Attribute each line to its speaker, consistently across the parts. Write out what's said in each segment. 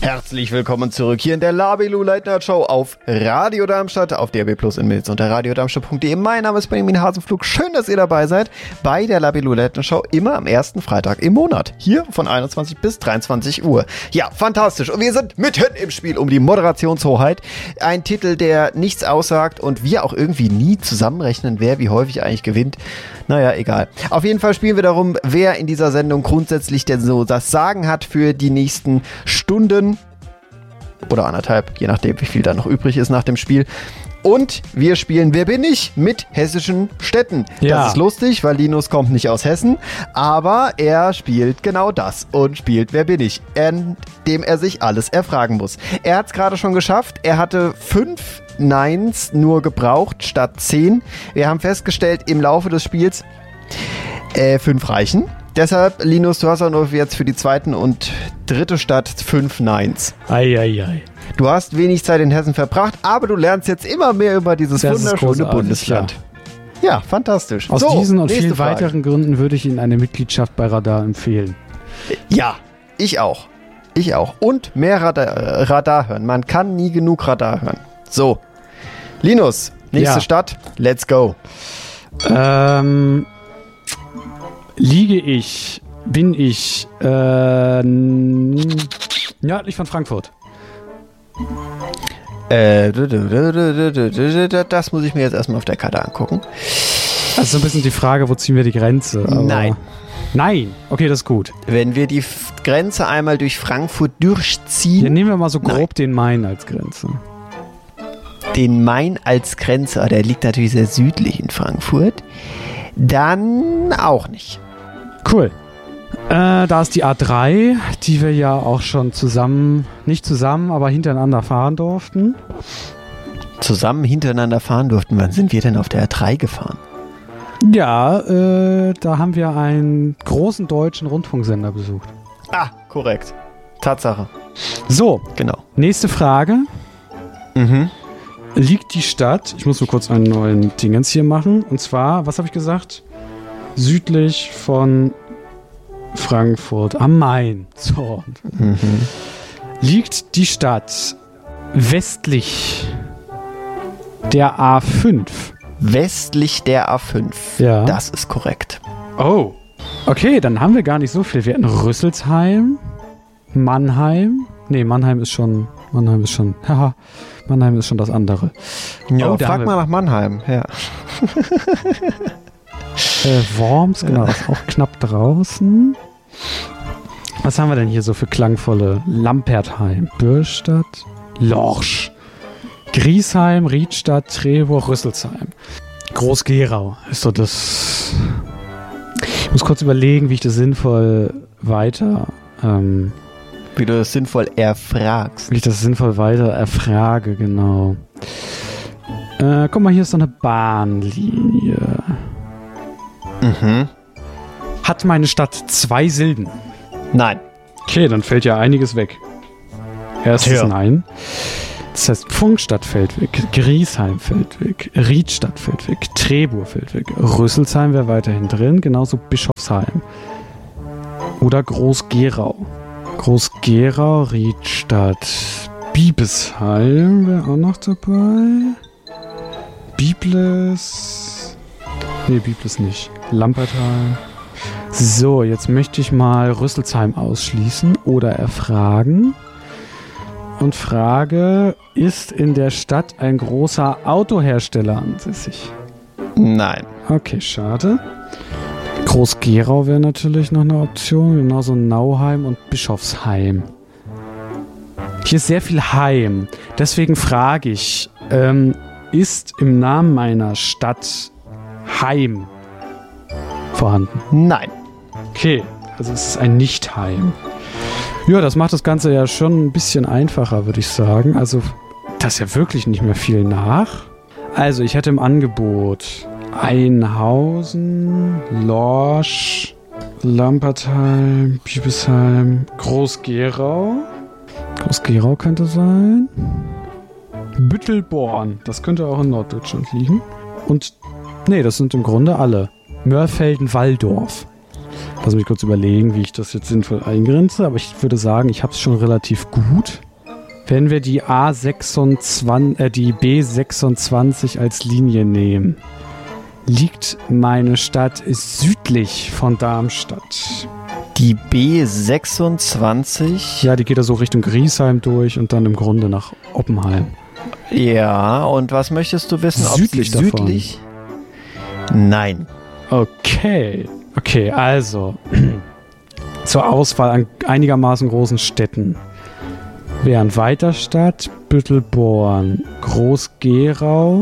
Speaker 1: Herzlich willkommen zurück hier in der Labelu Late Night Show auf Radio Darmstadt, auf DAB+ in Milz unter radiodarmstadt.de. Mein Name ist Benjamin Hasenflug. Schön, dass ihr dabei seid bei der Labelu Late Night Show, immer am ersten Freitag im Monat. Hier von 21 bis 23 Uhr. Ja, fantastisch. Und wir sind mitten im Spiel um die Moderationshoheit. Ein Titel, der nichts aussagt und wir auch irgendwie nie zusammenrechnen, wer wie häufig eigentlich gewinnt. Naja, egal. Auf jeden Fall spielen wir darum, wer in dieser Sendung grundsätzlich denn so das Sagen hat für die nächsten Stunden oder anderthalb, je nachdem, wie viel da noch übrig ist nach dem Spiel. Und wir spielen Wer bin ich? Mit hessischen Städten. Ja. Das ist lustig, weil Linus kommt nicht aus Hessen, aber er spielt genau das und spielt Wer bin ich? Indem er sich alles erfragen muss. Er hat es gerade schon geschafft. Er hatte 5 Neins nur gebraucht statt 10. Wir haben festgestellt im Laufe des Spiels, 5 reichen. Deshalb, Linus, du hast auch nur jetzt für die zweite und dritte Stadt 5 Neins.
Speaker 2: Ei.
Speaker 1: Du hast wenig Zeit in Hessen verbracht, aber du lernst jetzt immer mehr über dieses wunderschöne Bundesland. Ja, fantastisch.
Speaker 2: Aus diesen und vielen weiteren Gründen würde ich Ihnen eine Mitgliedschaft bei Radar empfehlen.
Speaker 1: Ja, ich auch. Und mehr Radar hören. Man kann nie genug Radar hören. So, Linus, nächste Stadt, let's go.
Speaker 2: Bin ich nördlich von Frankfurt?
Speaker 1: Das muss ich mir jetzt erstmal auf der Karte angucken.
Speaker 2: Das ist so ein bisschen die Frage, wo ziehen wir die Grenze? Aber Nein? Okay, das ist gut.
Speaker 1: Wenn wir die Grenze einmal durch Frankfurt durchziehen...
Speaker 2: Dann nehmen wir mal so grob den Main als Grenze.
Speaker 1: Den Main als Grenze, der liegt natürlich sehr südlich in Frankfurt. Dann auch nicht.
Speaker 2: Cool. Da ist die A3, die wir ja auch schon nicht zusammen, aber hintereinander fahren durften.
Speaker 1: Zusammen hintereinander fahren durften? Wann sind wir denn auf der A3 gefahren?
Speaker 2: Ja, da haben wir einen großen deutschen Rundfunksender besucht.
Speaker 1: Ah, korrekt. Tatsache.
Speaker 2: So,
Speaker 1: genau.
Speaker 2: Nächste Frage. Liegt die Stadt, ich muss nur kurz einen neuen Dingens hier machen, und zwar, was habe ich gesagt? Südlich von Frankfurt am Main. So. Liegt die Stadt westlich der A5?
Speaker 1: Westlich der A5.
Speaker 2: Ja.
Speaker 1: Das ist korrekt.
Speaker 2: Oh. Okay, dann haben wir gar nicht so viel. Wir hatten Rüsselsheim, Mannheim. Nee, Mannheim ist schon das andere.
Speaker 1: Ja, frag mal nach Mannheim. Ja.
Speaker 2: Worms, genau, das ist auch knapp draußen. Was haben wir denn hier so für klangvolle? Lampertheim, Bürstadt, Lorsch, Griesheim, Riedstadt, Trebur, Rüsselsheim. Groß-Gerau ist so das... Ich muss kurz überlegen, wie ich das sinnvoll weiter...
Speaker 1: Wie du das sinnvoll erfragst.
Speaker 2: Wie ich das sinnvoll weiter erfrage, genau. Guck mal, hier ist so eine Bahnlinie. Hat meine Stadt 2 Silben?
Speaker 1: Nein.
Speaker 2: Okay, dann fällt ja einiges weg. Erstens nein. Das heißt, Pfungstadt fällt weg, Griesheim fällt weg, Riedstadt fällt weg, Trebur fällt weg, Rüsselsheim wäre weiterhin drin, genauso Bischofsheim. Oder Groß-Gerau. Groß-Gerau, Riedstadt, Biebesheim wäre auch noch dabei. Biblis. Nee, Biblis nicht. Lampertheim. So, jetzt möchte ich mal Rüsselsheim ausschließen oder erfragen. Und frage, ist in der Stadt ein großer Autohersteller ansässig?
Speaker 1: Nein.
Speaker 2: Okay, schade. Groß-Gerau wäre natürlich noch eine Option, genauso Nauheim und Bischofsheim. Hier ist sehr viel Heim. Deswegen frage ich, ist im Namen meiner Stadt Heim vorhanden?
Speaker 1: Nein.
Speaker 2: Okay, also es ist ein Nicht-Heim. Ja, das macht das Ganze ja schon ein bisschen einfacher, würde ich sagen. Also, das ist ja wirklich nicht mehr viel nach. Also, ich hätte im Angebot Einhausen, Lorsch, Lampertheim, Biebesheim, Groß-Gerau. Groß-Gerau könnte sein. Büttelborn, das könnte auch in Norddeutschland liegen. Und, nee, das sind im Grunde alle. Mörfelden-Walldorf. Lass mich kurz überlegen, wie ich das jetzt sinnvoll eingrenze, aber ich würde sagen, ich habe es schon relativ gut. Wenn wir die die B26 als Linie nehmen, liegt meine Stadt südlich von Darmstadt.
Speaker 1: Die B26?
Speaker 2: Ja, die geht da so Richtung Griesheim durch und dann im Grunde nach Oppenheim.
Speaker 1: Ja, und was möchtest du wissen?
Speaker 2: Südlich
Speaker 1: ob sie südlich? Nein.
Speaker 2: Okay, also zur Auswahl an einigermaßen großen Städten wären Weiterstadt, Büttelborn, Groß-Gerau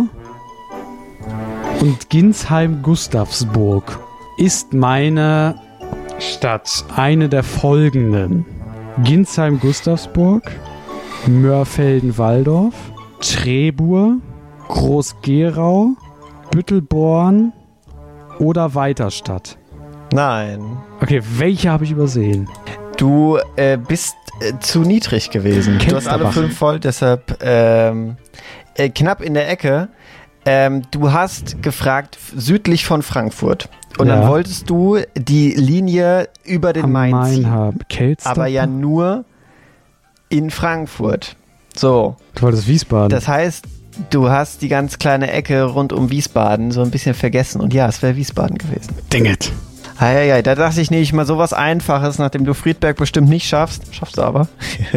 Speaker 2: und Ginsheim-Gustavsburg. Ist meine Stadt eine der folgenden: Ginsheim-Gustavsburg, Mörfelden-Walldorf, Trebur, Groß-Gerau, Büttelborn oder Weiterstadt?
Speaker 1: Nein.
Speaker 2: Okay, welche habe ich übersehen?
Speaker 1: Du bist zu niedrig gewesen. Du hast alle 5 voll, deshalb knapp in der Ecke. Du hast gefragt südlich von Frankfurt. Und dann wolltest du die Linie über den Main ziehen.
Speaker 2: Haben.
Speaker 1: Aber ja nur in Frankfurt. So.
Speaker 2: Du wolltest Wiesbaden.
Speaker 1: Das heißt, du hast die ganz kleine Ecke rund um Wiesbaden so ein bisschen vergessen. Und ja, es wäre Wiesbaden gewesen.
Speaker 2: Dang it.
Speaker 1: Ja, da dachte ich nicht mal sowas Einfaches, nachdem du Friedberg bestimmt nicht schaffst. Schaffst du aber.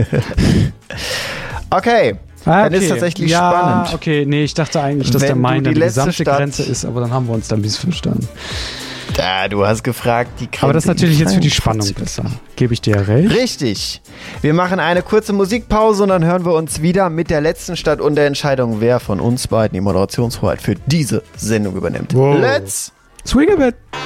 Speaker 1: Okay. Dann ist tatsächlich spannend.
Speaker 2: Okay, nee, ich dachte eigentlich, dass der Main die gesamte Grenze ist, aber dann haben wir uns da ein bisschen verstanden.
Speaker 1: Ja, du hast gefragt, die Grenze.
Speaker 2: Aber das ist natürlich jetzt für die Spannung besser. Gebe ich dir recht?
Speaker 1: Richtig. Wir machen eine kurze Musikpause und dann hören wir uns wieder mit der letzten Stadt und der Entscheidung, wer von uns beiden die Moderationshoheit für diese Sendung übernimmt.
Speaker 2: Wow.
Speaker 1: Let's
Speaker 2: Swing a bit.